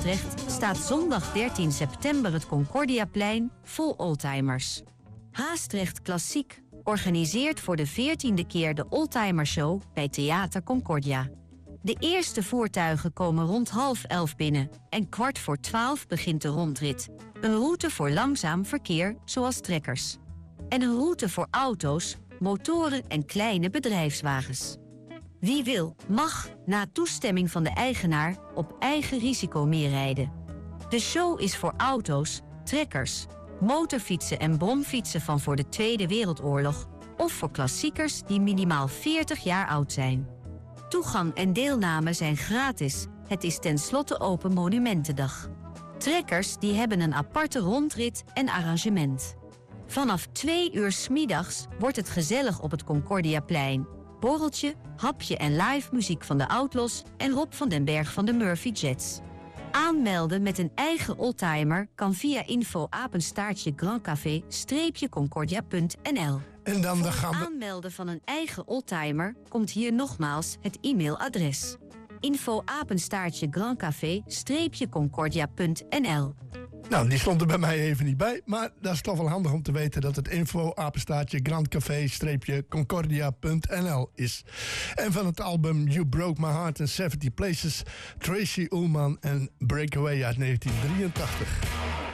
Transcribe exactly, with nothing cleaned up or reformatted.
Haastrecht staat zondag dertien september het Concordiaplein vol oldtimers. Haastrecht Klassiek organiseert voor de veertiende keer de Oldtimer Show bij Theater Concordia. De eerste voertuigen komen rond half elf binnen en kwart voor twaalf begint de rondrit. Een route voor langzaam verkeer, zoals trekkers. En een route voor auto's, motoren en kleine bedrijfswagens. Wie wil, mag, na toestemming van de eigenaar, op eigen risico meerijden. De show is voor auto's, trekkers, motorfietsen en bromfietsen van voor de Tweede Wereldoorlog of voor klassiekers die minimaal veertig jaar oud zijn. Toegang en deelname zijn gratis. Het is tenslotte Open Monumentendag. Trekkers die hebben een aparte rondrit en arrangement. Vanaf twee uur 's middags wordt het gezellig op het Concordiaplein. Borreltje, hapje en live muziek van de Outlaws en Rob van den Berg van de Murphy Jets. Aanmelden met een eigen oldtimer kan via info apenstaartje grandcafé concordia punt n l. En dan Voor gaan het we... aanmelden van een eigen oldtimer komt hier nogmaals het e-mailadres. info apenstaartje grandcafé concordia punt n l. Nou, die stond er bij mij even niet bij. Maar dat is toch wel handig om te weten dat het info apenstaartje grandcafé concordia punt n l is. En van het album You Broke My Heart in zeventig Places, Tracy Ullman en Breakaway uit negentien drieëntachtig.